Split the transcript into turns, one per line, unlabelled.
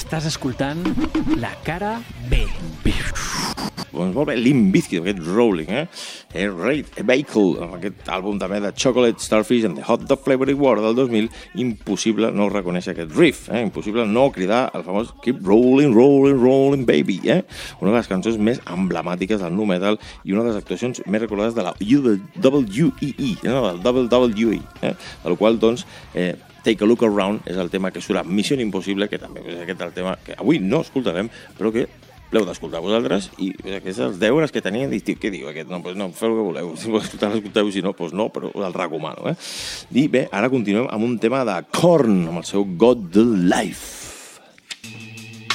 Estàs escoltant La Cara B.
Doncs molt bé, Limp Bizkit, aquest Rolling, Rate a Vehicle, amb aquest àlbum també de Chocolate Starfish and the Hot Dog Flavored War del 2000, impossible no reconèixer aquest riff, impossible no cridar el famós Keep Rolling, Rolling, Rolling Baby, una de les cançons més emblemàtiques del nu metal i una de les actuacions més recordades de la WWE, del WWE, de la qual, doncs, Take a Look Around és el tema que surt a Missió Impossible, que també és aquest el tema que avui no escoltarem, però que l'heu d'escoltar vosaltres i aquests els deures que tenien, i què diu aquest? No, doncs no, feu el que voleu, si voleu escoltar, l'escolteu, si no, doncs no, però us el recomano. I bé, ara continuem amb un tema de Korn, amb el seu God the Life.